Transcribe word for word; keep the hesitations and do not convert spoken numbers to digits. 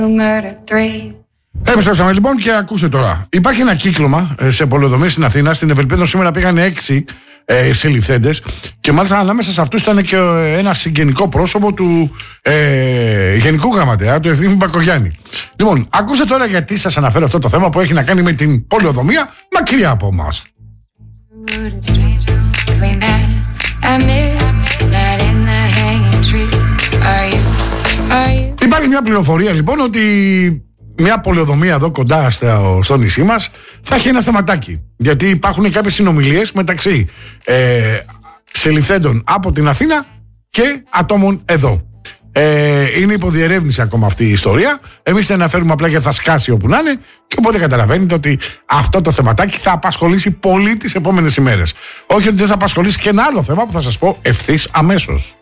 Επιστρέψαμε λοιπόν και ακούστε τώρα. Υπάρχει ένα κύκλωμα σε πολεοδομίες στην Αθήνα. Στην Ευελπίδο σήμερα πήγαν έξι ε, συλληφθέντες και μάλιστα ανάμεσα σε αυτούς ήταν και ένα συγγενικό πρόσωπο του ε, Γενικού Γραμματέα, του Ευθύμη Μπακογιάννη. Λοιπόν, ακούστε τώρα γιατί σας αναφέρω αυτό το θέμα που έχει να κάνει με την πολεοδομία μακριά από εμάς. Υπάρχει μια πληροφορία λοιπόν ότι μια πολεοδομία εδώ κοντά στο, στο νησί μας θα έχει ένα θεματάκι. Γιατί υπάρχουν κάποιες συνομιλίες μεταξύ ε, συλληφθέντων από την Αθήνα και ατόμων εδώ. Ε, είναι υποδιερεύνηση ακόμα αυτή η ιστορία. Εμείς θα αναφέρουμε απλά γιατί θα σκάσει όπου να είναι. Και οπότε καταλαβαίνετε ότι αυτό το θεματάκι θα απασχολήσει πολύ τις επόμενες ημέρες. Όχι ότι δεν θα απασχολήσει και ένα άλλο θέμα που θα σας πω ευθύς αμέσως.